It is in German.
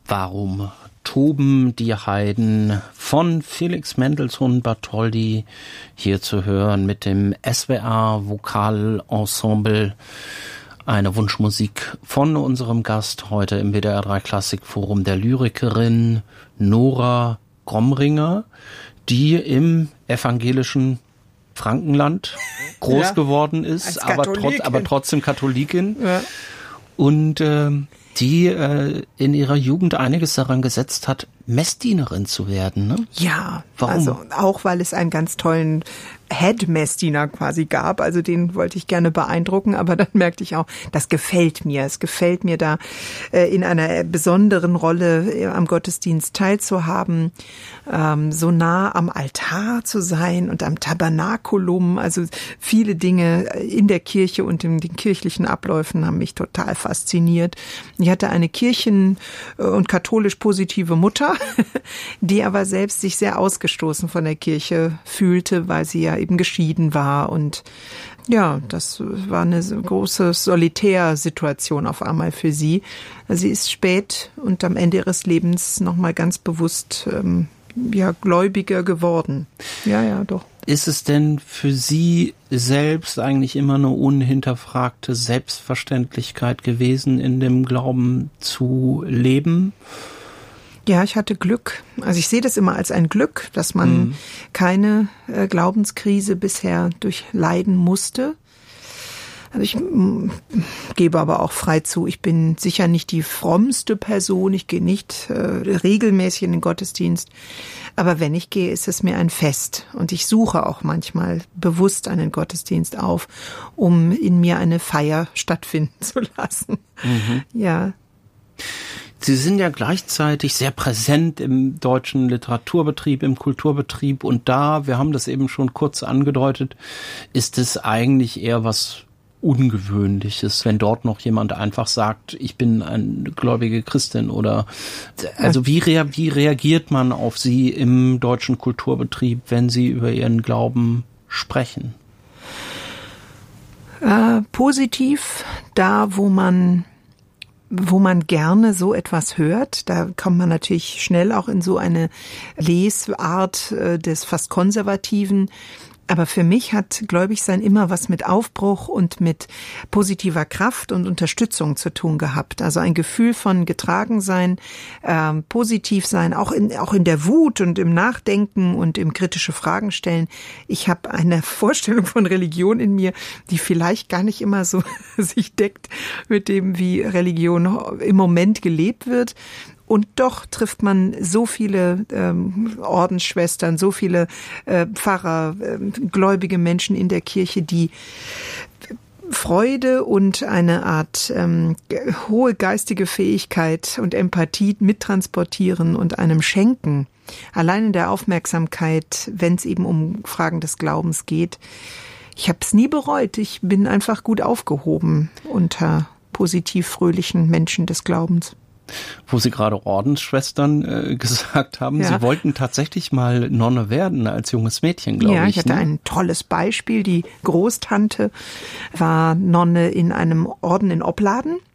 Warum toben die Heiden von Felix Mendelssohn Bartholdy hier zu hören mit dem SWR Vokalensemble. Eine Wunschmusik von unserem Gast heute im WDR 3 Klassikforum, der Lyrikerin Nora Gromringer, die im evangelischen Frankenland groß geworden ist, aber trotzdem Katholikin. Ja. Und die in ihrer Jugend einiges daran gesetzt hat, Messdienerin zu werden. Ne? Ja, warum? Also auch weil es einen ganz tollen Head-Messdiener quasi gab. Also den wollte ich gerne beeindrucken, aber dann merkte ich auch, das gefällt mir. Es gefällt mir da in einer besonderen Rolle am Gottesdienst teilzuhaben, so nah am Altar zu sein und am Tabernakulum. Also viele Dinge in der Kirche und in den kirchlichen Abläufen haben mich total fasziniert. Ich hatte eine kirchen- und katholisch positive Mutter, die aber selbst sich sehr ausgestoßen von der Kirche fühlte, weil sie ja eben geschieden war. Und ja, das war eine große Solitärsituation auf einmal für sie. Sie ist spät und am Ende ihres Lebens nochmal ganz bewusst gläubiger geworden. Ja, doch. Ist es denn für Sie selbst eigentlich immer eine unhinterfragte Selbstverständlichkeit gewesen, in dem Glauben zu leben? Ja, ich hatte Glück. Also ich sehe das immer als ein Glück, dass man keine Glaubenskrise bisher durchleiden musste. Also ich gebe aber auch frei zu, ich bin sicher nicht die frommste Person, ich gehe nicht regelmäßig in den Gottesdienst, aber wenn ich gehe, ist es mir ein Fest und ich suche auch manchmal bewusst einen Gottesdienst auf, um in mir eine Feier stattfinden zu lassen. Mhm. Ja. Sie sind ja gleichzeitig sehr präsent im deutschen Literaturbetrieb, im Kulturbetrieb und da, wir haben das eben schon kurz angedeutet, ist es eigentlich eher was Ungewöhnliches, wenn dort noch jemand einfach sagt, ich bin eine gläubige Christin oder also wie reagiert man auf Sie im deutschen Kulturbetrieb, wenn Sie über Ihren Glauben sprechen? Positiv, da wo man gerne so etwas hört, da kommt man natürlich schnell auch in so eine Lesart des fast Konservativen. Aber für mich hat Gläubigsein immer was mit Aufbruch und mit positiver Kraft und Unterstützung zu tun gehabt. Also ein Gefühl von Getragensein, positiv sein, auch in der Wut und im Nachdenken und im kritische Fragen stellen. Ich habe eine Vorstellung von Religion in mir, die vielleicht gar nicht immer so sich deckt mit dem, wie Religion im Moment gelebt wird. Und doch trifft man so viele Ordensschwestern, so viele Pfarrer, gläubige Menschen in der Kirche, die Freude und eine Art hohe geistige Fähigkeit und Empathie mittransportieren und einem schenken. Allein in der Aufmerksamkeit, wenn es eben um Fragen des Glaubens geht. Ich habe es nie bereut. Ich bin einfach gut aufgehoben unter positiv fröhlichen Menschen des Glaubens. Wo Sie gerade Ordensschwestern gesagt haben, ja. Sie wollten tatsächlich mal Nonne werden als junges Mädchen, glaube ich. Ja, ich hatte ein tolles Beispiel. Die Großtante war Nonne in einem Orden in Opladen